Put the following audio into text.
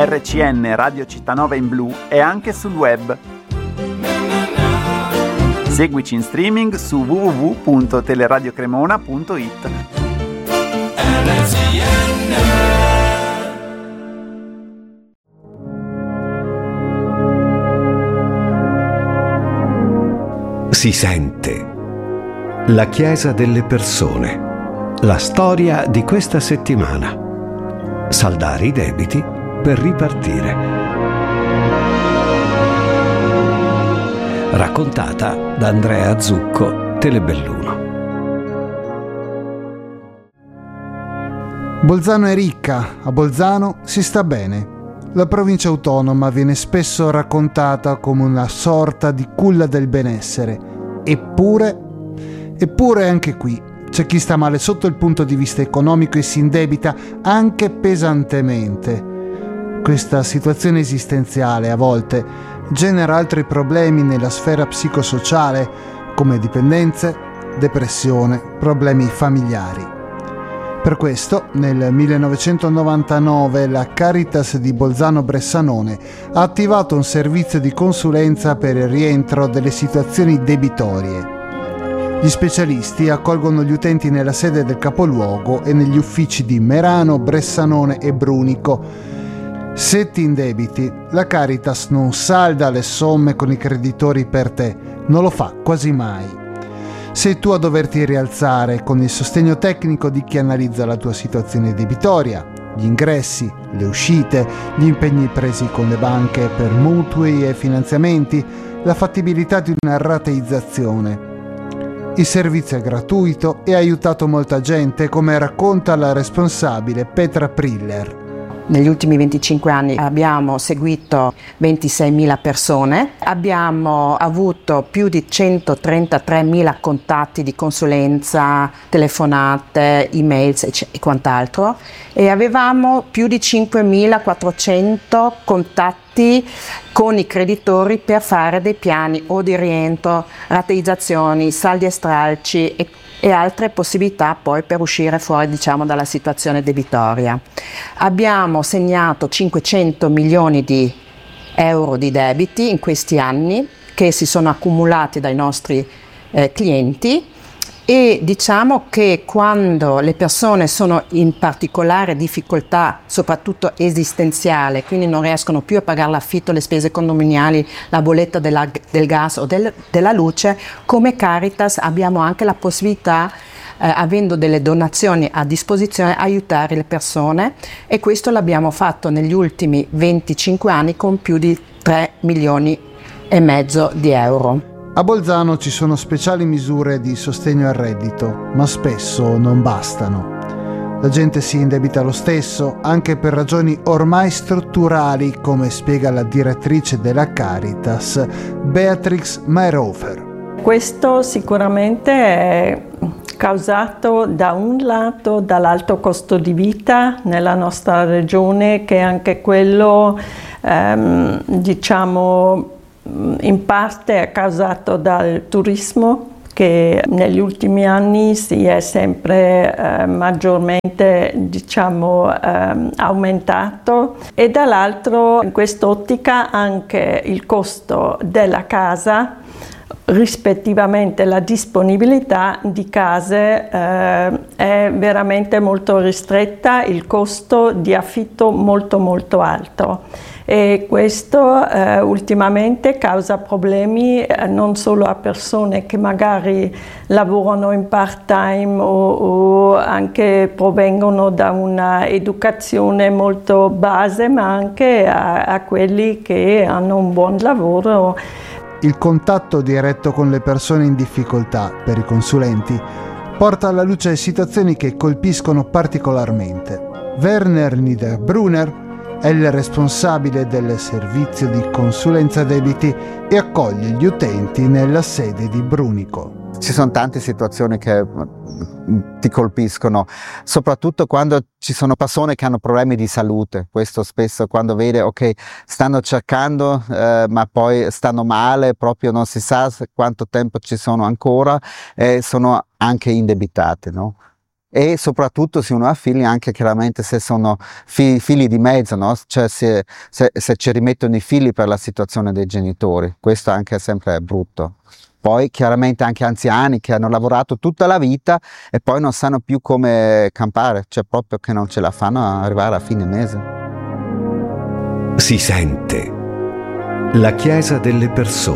RCN Radio Cittànova in blu e anche sul web. Seguici in streaming su www.teleradiocremona.it. Si sente. La Chiesa delle persone. La storia di questa settimana. Saldare i debiti per ripartire. Raccontata da Andrea Zucco, Telebelluno. Bolzano è ricca, a Bolzano si sta bene. La provincia autonoma viene spesso raccontata come una sorta di culla del benessere. Eppure anche qui c'è chi sta male sotto il punto di vista economico e si indebita anche pesantemente. Questa situazione esistenziale a volte genera altri problemi nella sfera psicosociale come dipendenze, depressione, problemi familiari. Per questo, nel 1999, la Caritas di Bolzano-Bressanone ha attivato un servizio di consulenza per il rientro delle situazioni debitorie. Gli specialisti accolgono gli utenti nella sede del capoluogo e negli uffici di Merano, Bressanone e Brunico. Se ti indebiti, la Caritas non salda le somme con i creditori per te, non lo fa quasi mai. Sei tu a doverti rialzare con il sostegno tecnico di chi analizza la tua situazione debitoria, gli ingressi, le uscite, gli impegni presi con le banche per mutui e finanziamenti, la fattibilità di una rateizzazione. Il servizio è gratuito e ha aiutato molta gente, come racconta la responsabile Petra Priller. Negli ultimi 25 anni abbiamo seguito 26.000 persone, abbiamo avuto più di 133.000 contatti di consulenza, telefonate, email e quant'altro, e avevamo più di 5.400 contatti con i creditori per fare dei piani o di rientro, rateizzazioni, saldi e stralci e altre possibilità poi per uscire fuori, dalla situazione debitoria. Abbiamo segnato 500 milioni di euro di debiti in questi anni che si sono accumulati dai nostri clienti, e diciamo che quando le persone sono in particolare difficoltà, soprattutto esistenziale, quindi non riescono più a pagare l'affitto, le spese condominiali, la bolletta del gas o della luce, come Caritas abbiamo anche la possibilità, avendo delle donazioni a disposizione, aiutare le persone, e questo l'abbiamo fatto negli ultimi 25 anni con più di 3,5 milioni di euro. A Bolzano ci sono speciali misure di sostegno al reddito, ma spesso non bastano. La gente si indebita lo stesso, anche per ragioni ormai strutturali, come spiega la direttrice della Caritas, Beatrix Mayerhofer. Questo sicuramente è causato da un lato dall'alto costo di vita nella nostra regione, che è anche quello, in parte è causato dal turismo, che negli ultimi anni si è sempre maggiormente aumentato, e dall'altro in quest'ottica anche il costo della casa, rispettivamente la disponibilità di case è veramente molto ristretta, il costo di affitto molto alto. E questo ultimamente causa problemi non solo a persone che magari lavorano in part-time o anche provengono da una educazione molto base, ma anche a quelli che hanno un buon lavoro. Il contatto diretto con le persone in difficoltà per i consulenti porta alla luce situazioni che colpiscono particolarmente. Werner Niederbrunner è il responsabile del servizio di consulenza debiti e accoglie gli utenti nella sede di Brunico. Ci sono tante situazioni che ti colpiscono, soprattutto quando ci sono persone che hanno problemi di salute. Questo spesso, quando vede stanno cercando ma poi stanno male, proprio non si sa quanto tempo ci sono ancora, sono anche indebitate, no? e soprattutto se uno ha figli, anche chiaramente se sono figli di mezzo, no? Cioè se ci rimettono i figli per la situazione dei genitori, questo anche è sempre brutto. Poi chiaramente anche anziani che hanno lavorato tutta la vita e poi non sanno più come campare, cioè proprio che non ce la fanno a arrivare a fine mese. Si sente la Chiesa delle persone.